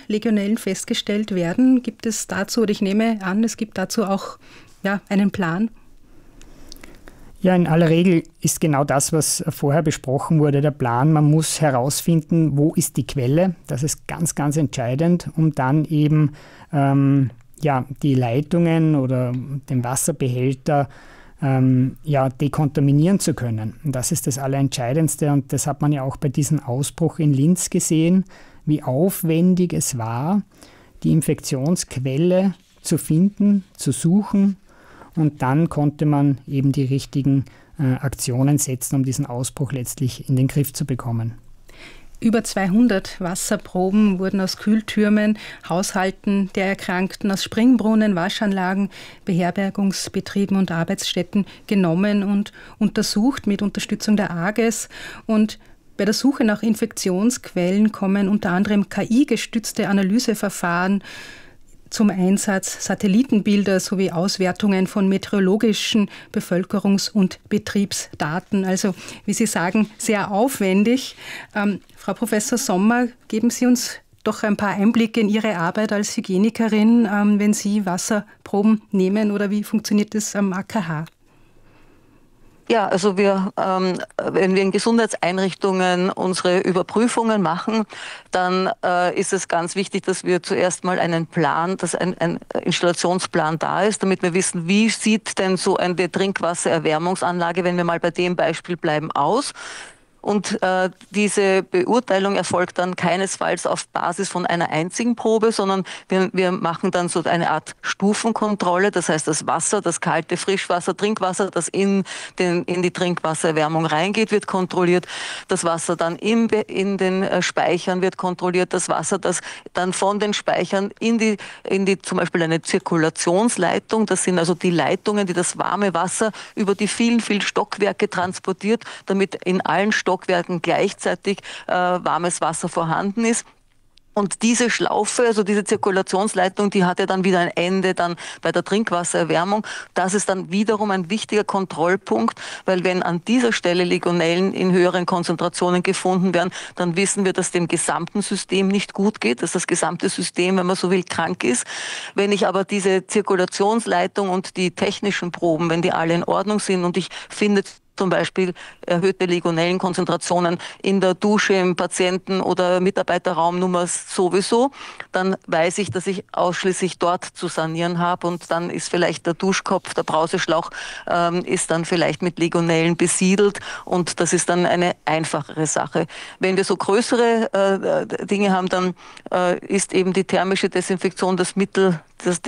Legionellen festgestellt werden? Gibt es dazu, oder ich nehme an, es gibt dazu auch einen Plan? Ja, in aller Regel ist genau das, was vorher besprochen wurde, der Plan. Man muss herausfinden, wo ist die Quelle. Das ist ganz, ganz entscheidend, um dann eben die Leitungen oder den Wasserbehälter dekontaminieren zu können. Und das ist das Allerentscheidendste. Und das hat man ja auch bei diesem Ausbruch in Linz gesehen, wie aufwendig es war, die Infektionsquelle zu finden, zu suchen. Und dann konnte man eben die richtigen Aktionen setzen, um diesen Ausbruch letztlich in den Griff zu bekommen. Über 200 Wasserproben wurden aus Kühltürmen, Haushalten der Erkrankten, aus Springbrunnen, Waschanlagen, Beherbergungsbetrieben und Arbeitsstätten genommen und untersucht mit Unterstützung der AGES. Und bei der Suche nach Infektionsquellen kommen unter anderem KI-gestützte Analyseverfahren zum Einsatz, Satellitenbilder sowie Auswertungen von meteorologischen Bevölkerungs- und Betriebsdaten. Also, wie Sie sagen, sehr aufwendig. Frau Professor Sommer, geben Sie uns doch ein paar Einblicke in Ihre Arbeit als Hygienikerin, wenn Sie Wasserproben nehmen, oder wie funktioniert das am AKH? Ja, also wenn wir in Gesundheitseinrichtungen unsere Überprüfungen machen, dann ist es ganz wichtig, dass wir zuerst mal einen Plan, dass ein Installationsplan da ist, damit wir wissen, wie sieht denn so eine Trinkwassererwärmungsanlage, wenn wir mal bei dem Beispiel bleiben, aus. Und diese Beurteilung erfolgt dann keinesfalls auf Basis von einer einzigen Probe, sondern wir machen dann so eine Art Stufenkontrolle. Das heißt, das Wasser, das kalte Frischwasser, Trinkwasser, das in die Trinkwassererwärmung reingeht, wird kontrolliert. Das Wasser dann in den Speichern wird kontrolliert. Das Wasser, das dann von den Speichern in die zum Beispiel eine Zirkulationsleitung, das sind also die Leitungen, die das warme Wasser über die vielen, vielen Stockwerke transportiert, damit in allen Stockwerken gleichzeitig warmes Wasser vorhanden ist. Und diese Schlaufe, also diese Zirkulationsleitung, die hat ja dann wieder ein Ende dann bei der Trinkwassererwärmung. Das ist dann wiederum ein wichtiger Kontrollpunkt, weil wenn an dieser Stelle Legionellen in höheren Konzentrationen gefunden werden, dann wissen wir, dass dem gesamten System nicht gut geht, dass das gesamte System, wenn man so will, krank ist. Wenn ich aber diese Zirkulationsleitung und die technischen Proben, wenn die alle in Ordnung sind und ich finde zum Beispiel erhöhte Legionellenkonzentrationen in der Dusche, im Patienten- oder Mitarbeiterraumnummer sowieso, dann weiß ich, dass ich ausschließlich dort zu sanieren habe und dann ist vielleicht der Duschkopf, der Brauseschlauch ist dann vielleicht mit Legionellen besiedelt und das ist dann eine einfachere Sache. Wenn wir so größere Dinge haben, dann ist eben die thermische Desinfektion das Mittel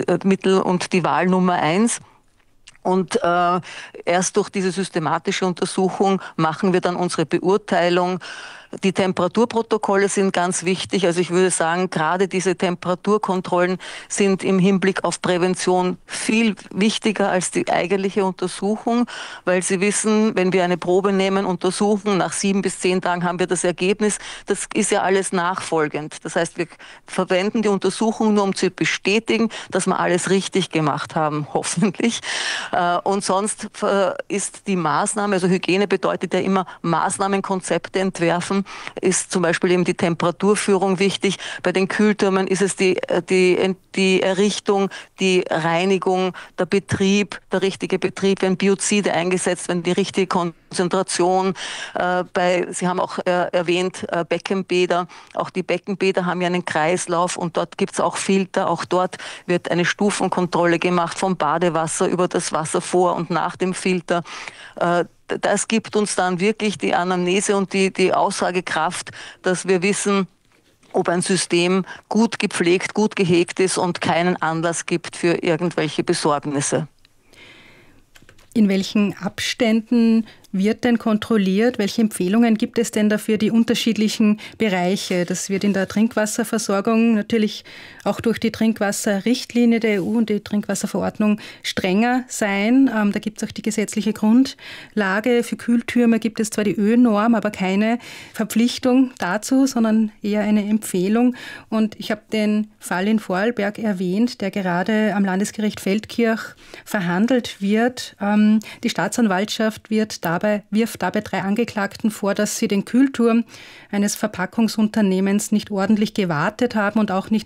und die Wahl Nummer 1. Und erst durch diese systematische Untersuchung machen wir dann unsere Beurteilung. Die Temperaturprotokolle sind ganz wichtig. Also ich würde sagen, gerade diese Temperaturkontrollen sind im Hinblick auf Prävention viel wichtiger als die eigentliche Untersuchung, weil Sie wissen, wenn wir eine Probe nehmen, untersuchen, nach 7 bis 10 Tagen haben wir das Ergebnis. Das ist ja alles nachfolgend. Das heißt, wir verwenden die Untersuchung nur, um zu bestätigen, dass wir alles richtig gemacht haben, hoffentlich. Und sonst ist die Maßnahme, also Hygiene bedeutet ja immer Maßnahmenkonzepte entwerfen, ist zum Beispiel eben die Temperaturführung wichtig. Bei den Kühltürmen ist es die Errichtung, die Reinigung, der Betrieb, der richtige Betrieb, wenn Biozide eingesetzt werden, die richtige Konzentration. Sie haben auch erwähnt Beckenbäder. Auch die Beckenbäder haben ja einen Kreislauf und dort gibt es auch Filter. Auch dort wird eine Stufenkontrolle gemacht vom Badewasser über das Wasser vor und nach dem Filter. Das gibt uns dann wirklich die Anamnese und die Aussagekraft, dass wir wissen, ob ein System gut gepflegt, gut gehegt ist und keinen Anlass gibt für irgendwelche Besorgnisse. In welchen Abständen wird denn kontrolliert? Welche Empfehlungen gibt es denn dafür die unterschiedlichen Bereiche? Das wird in der Trinkwasserversorgung natürlich auch durch die Trinkwasserrichtlinie der EU und die Trinkwasserverordnung strenger sein. Da gibt es auch die gesetzliche Grundlage. Für Kühltürme gibt es zwar die ÖNorm, aber keine Verpflichtung dazu, sondern eher eine Empfehlung. Und ich habe den Fall in Vorarlberg erwähnt, der gerade am Landesgericht Feldkirch verhandelt wird. Die Staatsanwaltschaft wirft dabei 3 Angeklagten vor, dass sie den Kühlturm eines Verpackungsunternehmens nicht ordentlich gewartet haben und auch nicht